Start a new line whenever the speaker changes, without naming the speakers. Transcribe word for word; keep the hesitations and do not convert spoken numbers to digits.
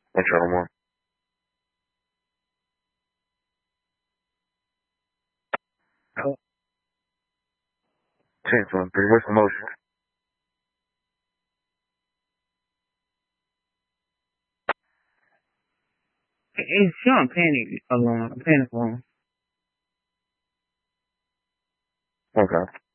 What's your other one?
Oh.
ten twenty-three. What's the motion?
It's showing panic alarm, panic alarm.
Okay.